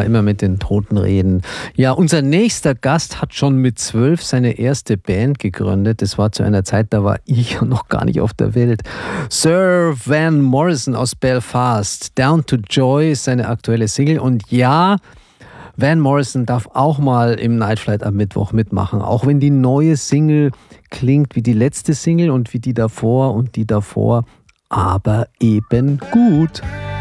immer mit den Toten reden. Ja, unser nächster Gast hat schon mit 12 seine erste Band gegründet. Das war zu einer Zeit, da war ich ja noch gar nicht auf der Welt. Sir Van Morrison aus Belfast. Down to Joy ist seine aktuelle Single. Und ja, Van Morrison darf auch mal im Night Flight am Mittwoch mitmachen. Auch wenn die neue Single klingt wie die letzte Single und wie die davor und die davor. Aber eben gut.